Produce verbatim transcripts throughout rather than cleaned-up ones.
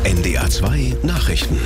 N D R zwei Nachrichten.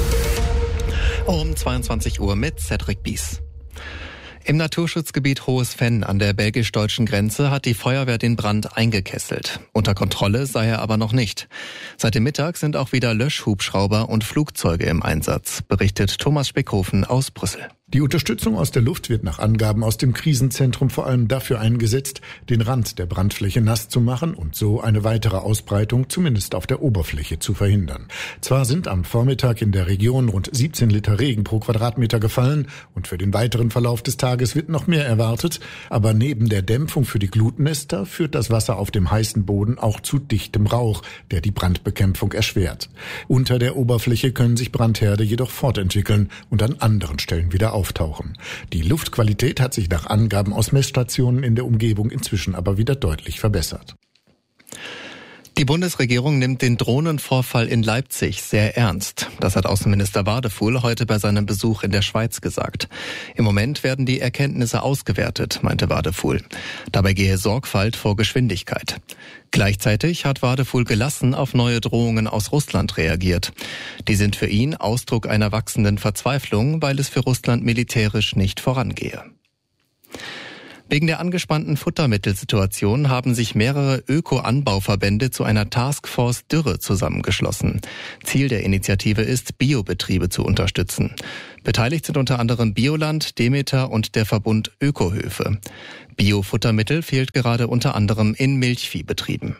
Um zweiundzwanzig Uhr mit Cedric Bies. Im Naturschutzgebiet Hohes Venn an der belgisch-deutschen Grenze hat die Feuerwehr den Brand eingekesselt. Unter Kontrolle sei er aber noch nicht. Seit dem Mittag sind auch wieder Löschhubschrauber und Flugzeuge im Einsatz, berichtet Thomas Speckhofen aus Brüssel. Die Unterstützung aus der Luft wird nach Angaben aus dem Krisenzentrum vor allem dafür eingesetzt, den Rand der Brandfläche nass zu machen und so eine weitere Ausbreitung zumindest auf der Oberfläche zu verhindern. Zwar sind am Vormittag in der Region rund siebzehn Liter Regen pro Quadratmeter gefallen und für den weiteren Verlauf des Tages wird noch mehr erwartet, aber neben der Dämpfung für die Glutnester führt das Wasser auf dem heißen Boden auch zu dichtem Rauch, der die Brandbekämpfung erschwert. Unter der Oberfläche können sich Brandherde jedoch fortentwickeln und an anderen Stellen wieder auftauchen. Die Luftqualität hat sich nach Angaben aus Messstationen in der Umgebung inzwischen aber wieder deutlich verbessert. Die Bundesregierung nimmt den Drohnenvorfall in Leipzig sehr ernst. Das hat Außenminister Wadefuhl heute bei seinem Besuch in der Schweiz gesagt. Im Moment werden die Erkenntnisse ausgewertet, meinte Wadefuhl. Dabei gehe Sorgfalt vor Geschwindigkeit. Gleichzeitig hat Wadefuhl gelassen auf neue Drohungen aus Russland reagiert. Die sind für ihn Ausdruck einer wachsenden Verzweiflung, weil es für Russland militärisch nicht vorangehe. Wegen der angespannten Futtermittelsituation haben sich mehrere Öko-Anbauverbände zu einer Taskforce Dürre zusammengeschlossen. Ziel der Initiative ist, Biobetriebe zu unterstützen. Beteiligt sind unter anderem Bioland, Demeter und der Verbund Ökohöfe. Biofuttermittel fehlt gerade unter anderem in Milchviehbetrieben.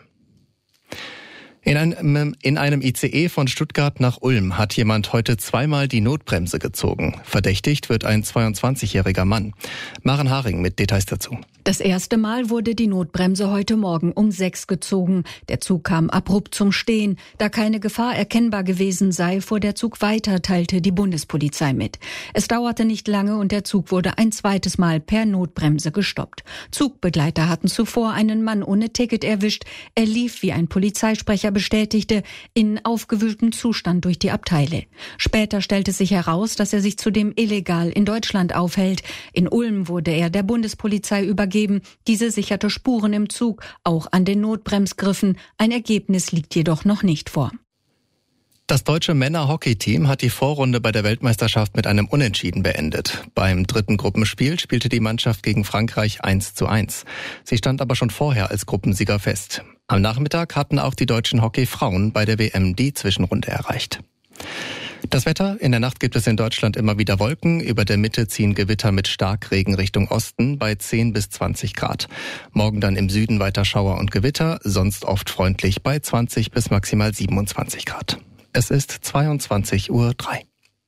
In einem, in einem I C E von Stuttgart nach Ulm hat jemand heute zweimal die Notbremse gezogen. Verdächtigt wird ein zweiundzwanzigjähriger Mann. Maren Haring mit Details dazu. Das erste Mal wurde die Notbremse heute Morgen um sechs gezogen. Der Zug kam abrupt zum Stehen. Da keine Gefahr erkennbar gewesen sei, fuhr der Zug weiter, teilte die Bundespolizei mit. Es dauerte nicht lange und der Zug wurde ein zweites Mal per Notbremse gestoppt. Zugbegleiter hatten zuvor einen Mann ohne Ticket erwischt. Er lief, wie ein Polizeisprecher bestätigte, in aufgewühltem Zustand durch die Abteile. Später stellte sich heraus, dass er sich zudem illegal in Deutschland aufhält. In Ulm wurde er der Bundespolizei übergeben. Diese sicherte Spuren im Zug, auch an den Notbremsgriffen. Ein Ergebnis liegt jedoch noch nicht vor. Das deutsche Männer-Hockey-Team hat die Vorrunde bei der Weltmeisterschaft mit einem Unentschieden beendet. Beim dritten Gruppenspiel spielte die Mannschaft gegen Frankreich eins zu eins. Sie stand aber schon vorher als Gruppensieger fest. Am Nachmittag hatten auch die deutschen Hockeyfrauen bei der W M die Zwischenrunde erreicht. Das Wetter: In der Nacht gibt es in Deutschland immer wieder Wolken. Über der Mitte ziehen Gewitter mit Starkregen Richtung Osten bei zehn bis zwanzig Grad. Morgen dann im Süden weiter Schauer und Gewitter, sonst oft freundlich bei zwanzig bis maximal siebenundzwanzig Grad. Es ist zweiundzwanzig Uhr drei.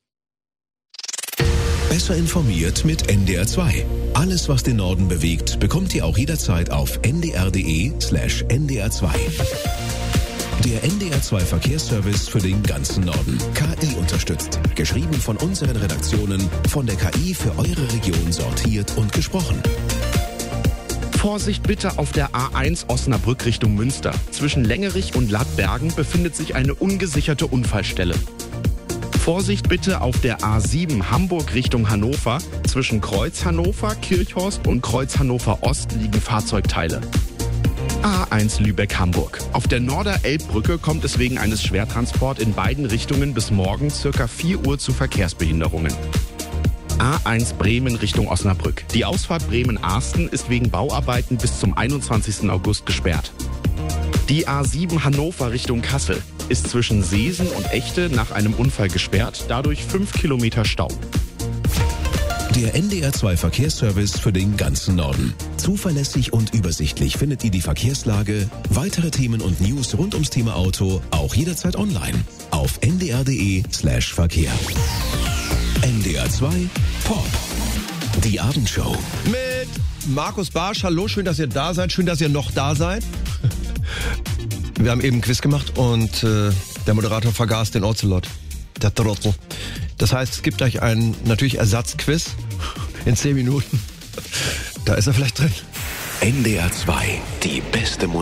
Besser informiert mit N D R zwei. Alles, was den Norden bewegt, bekommt ihr auch jederzeit auf n d r punkt d e slash n d r zwei. Der N D R zwei Verkehrsservice für den ganzen Norden. K I unterstützt. Geschrieben von unseren Redaktionen, von der K I für eure Region sortiert und gesprochen. Vorsicht bitte auf der A eins Osnabrück Richtung Münster. Zwischen Längerich und Ladbergen befindet sich eine ungesicherte Unfallstelle. Vorsicht bitte auf der A sieben Hamburg Richtung Hannover. Zwischen Kreuz Hannover, Kirchhorst und Kreuz Hannover Ost liegen Fahrzeugteile. A eins Lübeck-Hamburg. Auf der Norder-Elbbrücke kommt es wegen eines Schwertransports in beiden Richtungen bis morgen circa vier Uhr zu Verkehrsbehinderungen. A eins Bremen Richtung Osnabrück. Die Ausfahrt Bremen-Arsten ist wegen Bauarbeiten bis zum einundzwanzigsten August gesperrt. Die A sieben Hannover Richtung Kassel ist zwischen Seesen und Echte nach einem Unfall gesperrt, dadurch fünf Kilometer Stau. Der N D R zwei Verkehrsservice für den ganzen Norden. Zuverlässig und übersichtlich findet ihr die Verkehrslage, weitere Themen und News rund ums Thema Auto auch jederzeit online auf n d r punkt d e slash verkehr. N D R zwei Pop. Die Abendshow. Mit Markus Barsch. Hallo, schön, dass ihr da seid. Schön, dass ihr noch da seid. Wir haben eben ein Quiz gemacht und äh, der Moderator vergaß den Ocelot. Der Trottel. Das heißt, es gibt gleich einen natürlich Ersatzquiz in zehn Minuten. Da ist er vielleicht drin. N D R zwei, die beste Musik.